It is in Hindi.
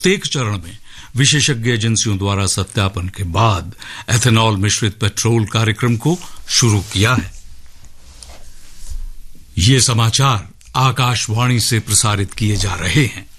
प्रत्येक चरण में विशेषज्ञ एजेंसियों द्वारा सत्यापन के बाद एथेनॉल मिश्रित पेट्रोल कार्यक्रम को शुरू किया है। ये समाचार आकाशवाणी से प्रसारित किए जा रहे हैं।